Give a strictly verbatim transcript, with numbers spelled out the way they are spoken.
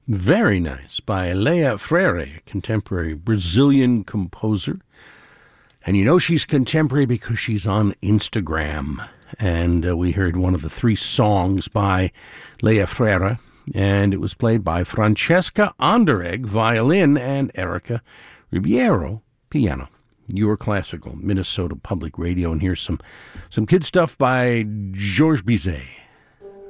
Very nice, by Leia Freire, a contemporary Brazilian composer. And you know she's contemporary because she's on Instagram. And uh, we heard one of the three songs by Leia Freire, and it was played by Francesca Anderegg, violin, and Erica Ribeiro, piano. Your Classical, Minnesota Public Radio. And here's some, some kid stuff by Georges Bizet.